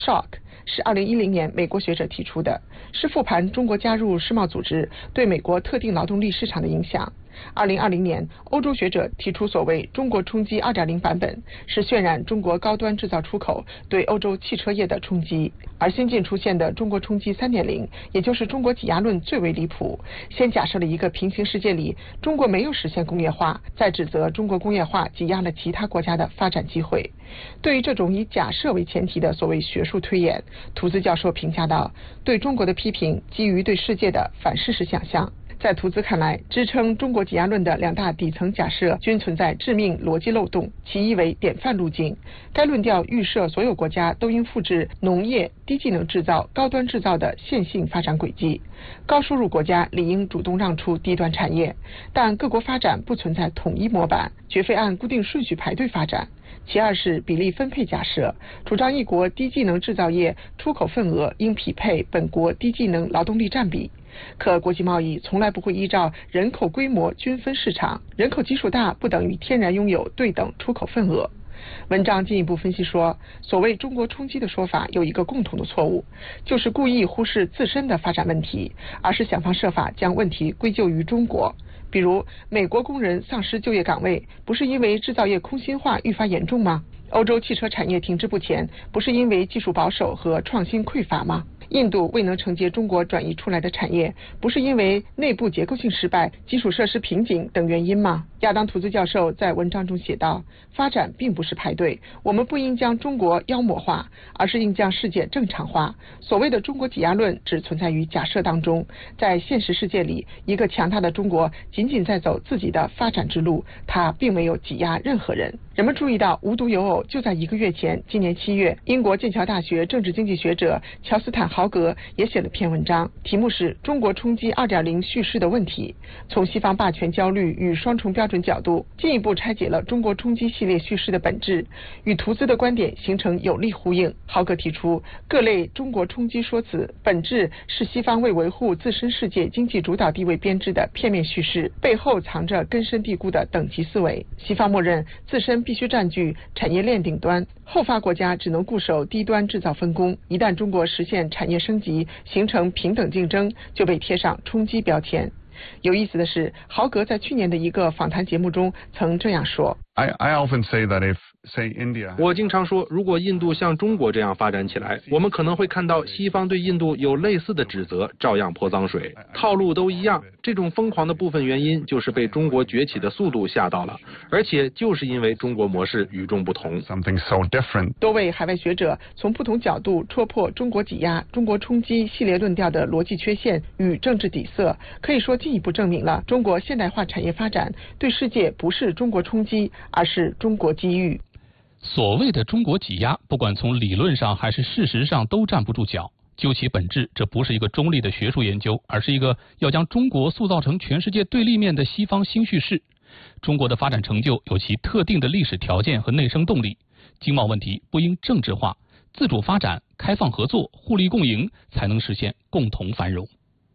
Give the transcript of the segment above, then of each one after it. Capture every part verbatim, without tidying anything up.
Shock 是二零一零年美国学者提出的，是复盘中国加入世贸组织对美国特定劳动力市场的影响。二零二零年，欧洲学者提出所谓中国冲击 二点零 版本，是渲染中国高端制造出口对欧洲汽车业的冲击。而新近出现的中国冲击 三点零， 也就是中国挤压论最为离谱，先假设了一个平行世界里中国没有实现工业化，再指责中国工业化挤压了其他国家的发展机会。对于这种以假设为前提的所谓学术推演，图兹教授评价道，对中国的批评基于对世界的反事实想象。在图兹看来，支撑中国挤压论的两大底层假设均存在致命逻辑漏洞。其一为典范路径，该论调预设所有国家都应复制农业、低技能制造、高端制造的线性发展轨迹，高收入国家理应主动让出低端产业，但各国发展不存在统一模板，绝非按固定顺序排队发展。其二是比例分配假设，主张一国低技能制造业出口份额应匹配本国低技能劳动力占比。可国际贸易从来不会依照人口规模均分市场，人口基数大不等于天然拥有对等出口份额。文章进一步分析说，所谓中国冲击的说法有一个共同的错误，就是故意忽视自身的发展问题，而是想方设法将问题归咎于中国。比如美国工人丧失就业岗位，不是因为制造业空心化愈发严重吗？欧洲汽车产业停滞不前，不是因为技术保守和创新匮乏吗？印度未能承接中国转移出来的产业，不是因为内部结构性失败、基础设施瓶颈等原因吗？亚当·图兹教授在文章中写道，发展并不是排队，我们不应将中国妖魔化，而是应将世界正常化。所谓的中国挤压论只存在于假设当中，在现实世界里，一个强大的中国仅仅在走自己的发展之路，它并没有挤压任何人。人们注意到，无独有偶，就在一个月前，今年七月，英国剑桥大学政治经济学者乔斯坦·豪格也写了篇文章，题目是《中国冲击 二点零 叙事的问题》，从西方霸权焦虑与双重标准角度，进一步拆解了中国冲击系列叙事的本质，与图兹的观点形成有力呼应。豪格提出，各类中国冲击说辞本质是西方为维护自身世界经济主导地位编织的片面叙事，背后藏着根深蒂固的等级思维。西方默认自身必须占据产业链顶端，后发国家只能固守低端制造分工，一旦中国实现产业升级，形成平等竞争，就被贴上冲击标签。有意思的是，豪格在去年的一个访谈节目中曾这样说。 I, I often say that if, say, India... 我经常说，如果印度像中国这样发展起来，我们可能会看到西方对印度有类似的指责，照样泼脏水，套路都一样。这种疯狂的部分原因就是被中国崛起的速度吓到了，而且就是因为中国模式与众不同。 Something so different. 多位海外学者从不同角度戳破中国挤压、中国冲击系列论调的逻辑缺陷与政治底色，可以说进一步证明了中国现代化产业发展对世界不是中国冲击，而是中国机遇。 所谓的中国挤压，不管从理论上还是事实上都站不住脚。究其本质，这不是一个中立的学术研究，而是一个要将中国塑造成全世界对立面的西方新叙事。中国的发展成就有其特定的历史条件和内生动力，经贸问题不应政治化，自主发展、开放合作、互利共赢，才能实现共同繁荣。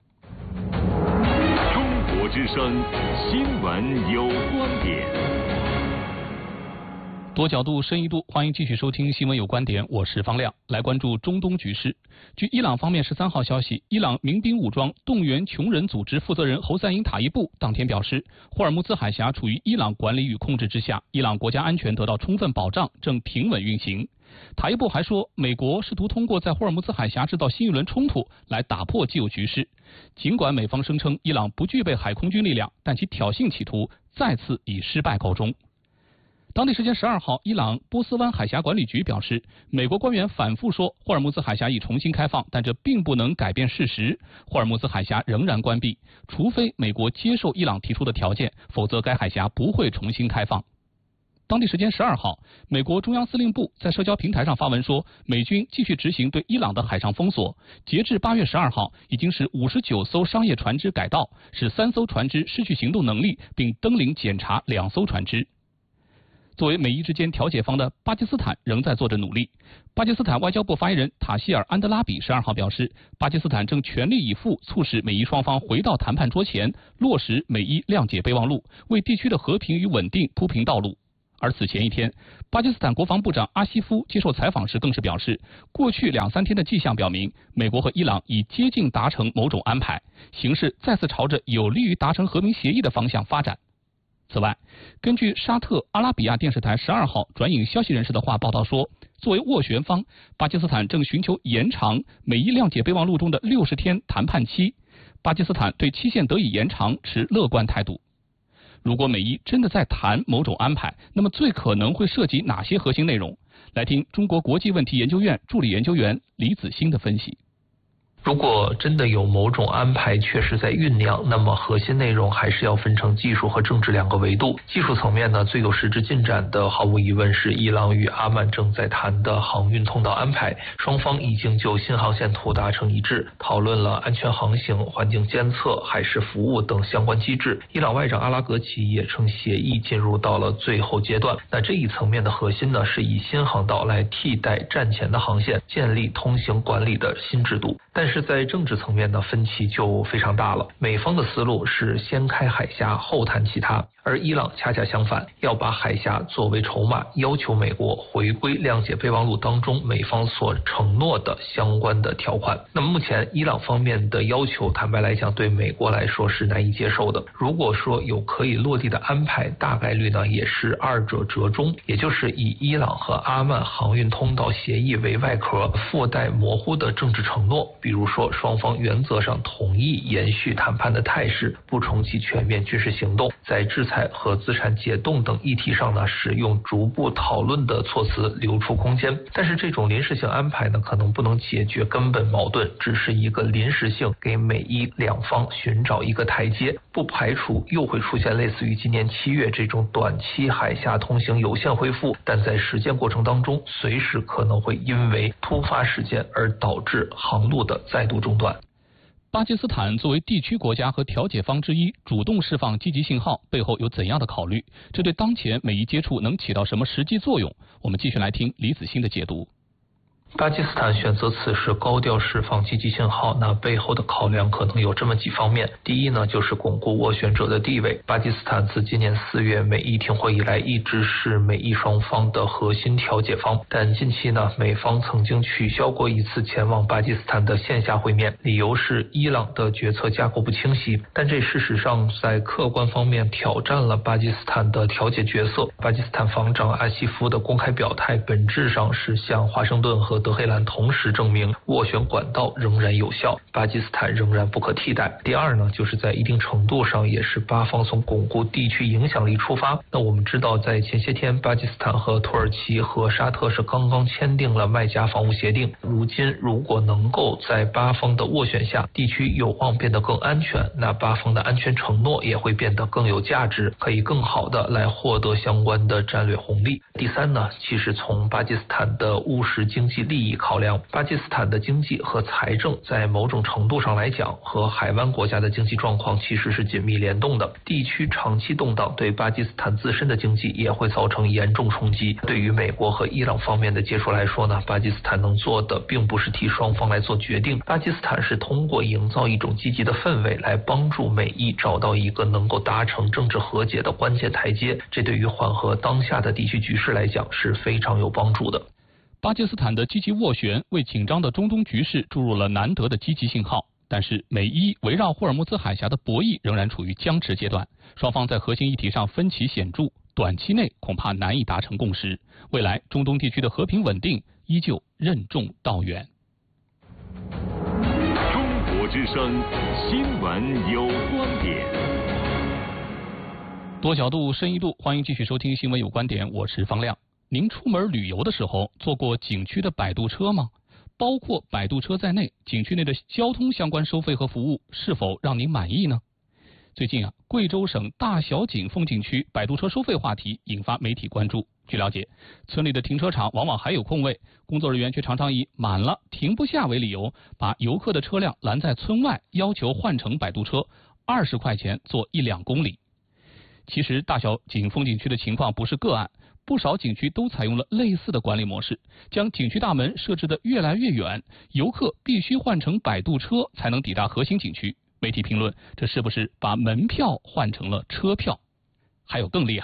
中国之声，新闻有观点。 多角度、深一度，欢迎继续收听《新闻有观点》，我是方亮。来关注中东局势。据伊朗方面十三号消息，伊朗民兵武装动员穷人组织负责人侯赛因塔伊布当天表示，霍尔木兹海峡处于伊朗管理与控制之下，伊朗国家安全得到充分保障，正平稳运行。塔伊布还说，美国试图通过在霍尔木兹海峡制造新一轮冲突来打破既有局势。尽管美方声称伊朗不具备海空军力量，但其挑衅企图再次以失败告终。当地时间十二号，伊朗波斯湾海峡管理局表示，美国官员反复说霍尔木兹海峡已重新开放，但这并不能改变事实，霍尔木兹海峡仍然关闭，除非美国接受伊朗提出的条件，否则该海峡不会重新开放。当地时间十二号，美国中央司令部在社交平台上发文说，美军继续执行对伊朗的海上封锁，截至八月十二号，已经使五十九艘商业船只改道，使三艘船只失去行动能力，并登临检查两艘船只。作为美伊之间调解方的巴基斯坦仍在做着努力。巴基斯坦外交部发言人塔希尔·安德拉比十二号表示，巴基斯坦正全力以赴促使美伊双方回到谈判桌前，落实美伊谅解备忘录，为地区的和平与稳定铺平道路。而此前一天， 巴基斯坦国防部长阿西夫接受采访时更是表示，过去两三天的迹象表明，美国和伊朗已接近达成某种安排，形势再次朝着有利于达成和平协议的方向发展。此外，根据沙特阿拉比亚电视台十二号转引消息人士的话报道说，作为斡旋方，巴基斯坦正寻求延长美伊谅解备忘录中的六十天谈判期。巴基斯坦对期限得以延长持乐观态度。如果美伊真的在谈某种安排，那么最可能会涉及哪些核心内容？来听中国国际问题研究院助理研究员李子欣的分析。 如果真的有某种安排确实在酝酿，那么核心内容还是要分成技术和政治两个维度。技术层面呢，最有实质进展的毫无疑问是伊朗与阿曼正在谈的航运通道安排，双方已经就新航线图达成一致，讨论了安全航行、环境监测、海事服务等相关机制。伊朗外长阿拉格齐也称协议进入到了最后阶段。那这一层面的核心呢，是以新航道来替代战前的航线，建立通行管理的新制度。但是在政治层面的分歧就非常大了。美方的思路是先开海峡后谈其他，而伊朗恰恰相反，要把海峡作为筹码，要求美国回归谅解备忘录当中美方所承诺的相关的条款。那么目前伊朗方面的要求，坦白来讲对美国来说是难以接受的。如果说有可以落地的安排，大概率呢也是二者折中，也就是以伊朗和阿曼航运通道协议为外壳，附带模糊的政治承诺，比如说双方原则上同意延续谈判的态势，不重启全面军事行动，在制裁和资产解冻等议题上呢，使用逐步讨论的措辞留出空间。但是这种临时性安排呢，可能不能解决根本矛盾，只是一个临时性，给美伊两方寻找一个台阶，不排除又会出现类似于今年七月这种短期海峡通行有限恢复，但在实践过程当中，随时可能会因为突发事件而导致航路的再度中断。 巴基斯坦作为地区国家和调解方之一，主动释放积极信号，背后有怎样的考虑？这对当前美伊接触能起到什么实际作用？我们继续来听李子欣的解读。 巴基斯坦选择此时高调释放积极信号，那背后的考量可能有这么几方面。第一呢，就是巩固斡旋者的地位。巴基斯坦自今年四月美伊停火以来，一直是美伊双方的核心调解方。但近期呢，美方曾经取消过一次前往巴基斯坦的线下会面，理由是伊朗的决策架构不清晰。但这事实上在客观方面挑战了巴基斯坦的调解角色。巴基斯坦防长阿西夫的公开表态，本质上是向华盛顿和德黑兰同时证明斡旋管道仍然有效，巴基斯坦仍然不可替代。第二呢，就是在一定程度上也是巴方从巩固地区影响力出发。那我们知道，在前些天，巴基斯坦和土耳其和沙特是刚刚签订了麦加防务协定。如今，如果能够在巴方的斡旋下，地区有望变得更安全，那巴方的安全承诺也会变得更有价值，可以更好的来获得相关的战略红利。第三呢，其实从巴基斯坦的务实经济利益考量，巴基斯坦的经济和财政在某种程度上来讲，和海湾国家的经济状况其实是紧密联动的。地区长期动荡对巴基斯坦自身的经济也会造成严重冲击。对于美国和伊朗方面的接触来说呢，巴基斯坦能做的并不是替双方来做决定，巴基斯坦是通过营造一种积极的氛围来帮助美伊找到一个能够达成政治和解的关键台阶，这对于缓和当下的地区局势来讲是非常有帮助的。 巴基斯坦的积极斡旋为紧张的中东局势注入了难得的积极信号，但是美伊围绕霍尔木兹海峡的博弈仍然处于僵持阶段，双方在核心议题上分歧显著，短期内恐怕难以达成共识，未来中东地区的和平稳定依旧任重道远。 中国之声，新闻有观点。 多角度深一度，欢迎继续收听新闻有观点，我是方亮。您出门旅游的时候坐过景区的摆渡车吗？包括摆渡车在内，景区内的交通相关收费和服务是否让您满意呢？最近啊，贵州省大小井风景区摆渡车收费话题引发媒体关注。据了解，村里的停车场往往还有空位，工作人员却常常以满了停不下为理由，把游客的车辆拦在村外，要求换乘摆渡车，二十块钱坐一两公里。其实大小井风景区的情况不是个案，不少景区都采用了类似的管理模式，将景区大门设置得越来越远，游客必须换乘摆渡车才能抵达核心景区。媒体评论，这是不是把门票换成了车票？还有更厉害的，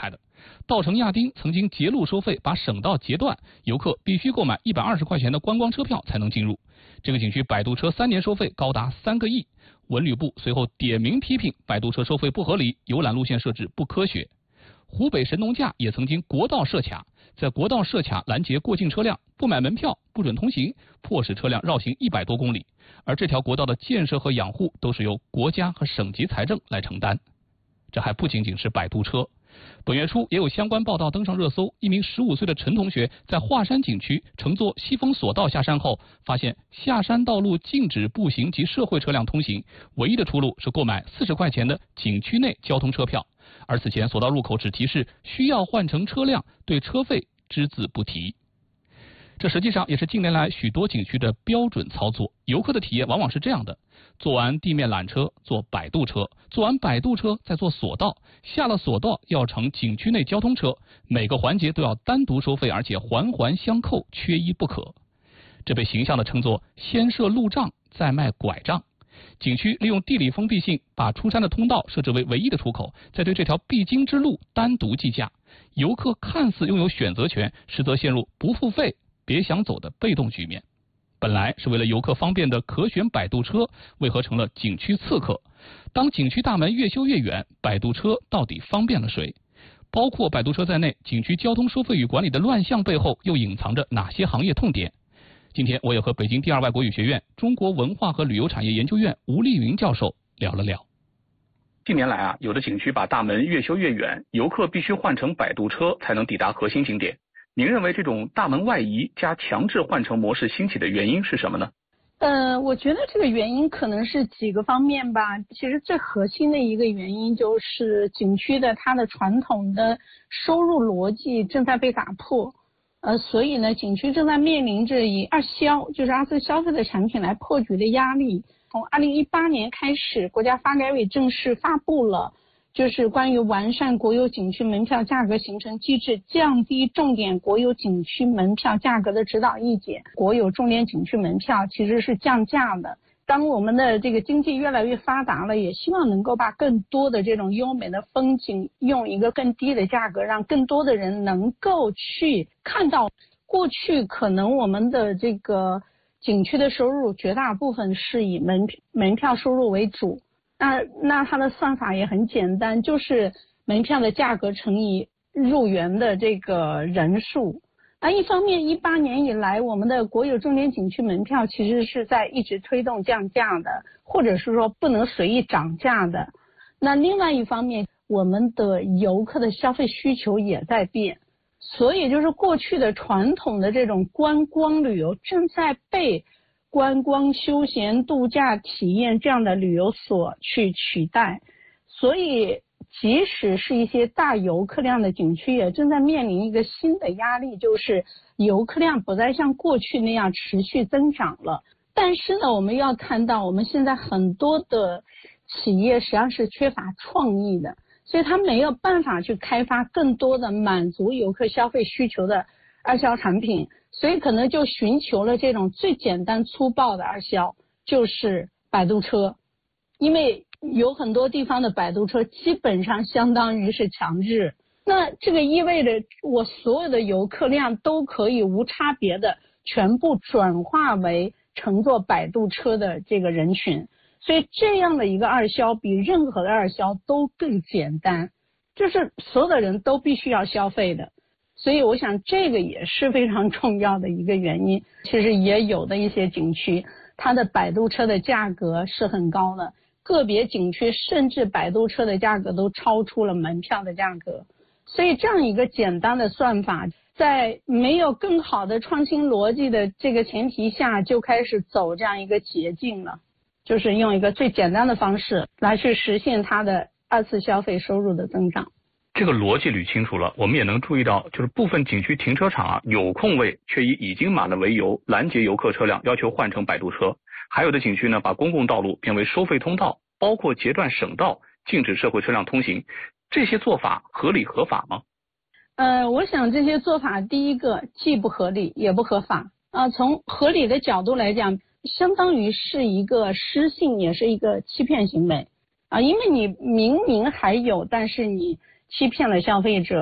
稻城亚丁曾经截路收费，把省道截断，游客必须购买一百二十块钱的观光车票才能进入。这个景区摆渡车三年收费高达三个亿。文旅部随后点名批评摆渡车收费不合理，游览路线设置不科学。湖北神农架也曾经国道设卡，在国道设卡拦截过境车辆，不买门票不准通行，迫使车辆绕行一百多公里。而这条国道的建设和养护都是由国家和省级财政来承担。这还不仅仅是摆渡车。本月初也有相关报道登上热搜，一名十五岁的陈同学在华山景区乘坐西风索道下山后，发现下山道路禁止步行及社会车辆通行，唯一的出路是购买四十块钱的景区内交通车票。而此前索道入口只提示需要换乘车辆，对车费只字不提。这实际上也是近年来许多景区的标准操作，游客的体验往往是这样的：坐完地面缆车，坐摆渡车，坐完摆渡车再坐索道，下了索道要乘景区内交通车，每个环节都要单独收费，而且环环相扣，缺一不可。这被形象地称作先设路障，再卖拐杖。景区利用地理封闭性，把出山的通道设置为唯一的出口，再对这条必经之路单独计价。游客看似拥有选择权，实则陷入不付费别想走的被动局面。本来是为了游客方便的可选摆渡车，为何成了景区刺客？当景区大门越修越远，摆渡车到底方便了谁？包括摆渡车在内，景区交通收费与管理的乱象背后又隐藏着哪些行业痛点？今天我也和北京第二外国语学院中国文化和旅游产业研究院吴丽云教授聊了聊。 近年来啊，有的景区把大门越修越远，游客必须换乘摆渡车才能抵达核心景点。您认为这种大门外移加强制换乘模式兴起的原因是什么呢？ 呃，我觉得这个原因可能是几个方面吧。其实最核心的一个原因就是景区的它的传统的收入逻辑正在被打破。呃，所以呢，景区正在面临着以二消，就是二次消费的产品来破局的压力。从二零一八年开始，国家发改委正式发布了就是关于完善国有景区门票价格形成机制，降低重点国有景区门票价格的指导意见。国有重点景区门票其实是降价的。当我们的这个经济越来越发达了，也希望能够把更多的这种优美的风景用一个更低的价格，让更多的人能够去看到。过去可能我们的这个景区的收入绝大部分是以门门票收入为主，那那它的算法也很简单，就是门票的价格乘以入园的这个人数。那一方面，一八年以来，我们的国有重点景区门票其实是在一直推动降价的，或者是说不能随意涨价的。那另外一方面，我们的游客的消费需求也在变，所以就是过去的传统的这种观光旅游正在被观光休闲度假体验这样的旅游所去取代。所以即使是一些大游客量的景区也正在面临一个新的压力，就是游客量不再像过去那样持续增长了。但是呢，我们要看到我们现在很多的企业实际上是缺乏创意的，所以它没有办法去开发更多的满足游客消费需求的二销产品，所以可能就寻求了这种最简单粗暴的二销，就是摆渡车。因为有很多地方的摆渡车基本上相当于是强制，那这个意味着我所有的游客量都可以无差别的全部转化为乘坐摆渡车的这个人群，所以这样的一个二销比任何的二销都更简单，就是所有的人都必须要消费的。所以我想这个也是非常重要的一个原因。其实也有的一些景区它的摆渡车的价格是很高的，个别景区甚至摆渡车的价格都超出了门票的价格。所以这样一个简单的算法，在没有更好的创新逻辑的这个前提下，就开始走这样一个捷径了，就是用一个最简单的方式来去实现它的二次消费收入的增长。 这个逻辑捋清楚了，我们也能注意到，就是部分景区停车场啊有空位，却以已经满了为由拦截游客车辆，要求换乘摆渡车。还有的景区呢，把公共道路变为收费通道，包括截断省道，禁止社会车辆通行。这些做法合理合法吗？ 呃，我想这些做法，第一个既不合理也不合法啊、呃。从合理的角度来讲，相当于是一个失信，也是一个欺骗行为啊、呃，因为你明明还有，但是你欺骗了消费者。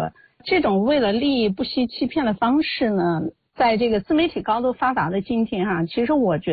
这种为了利益不惜欺骗的方式呢，在这个自媒体高度发达的今天哈、啊，其实我觉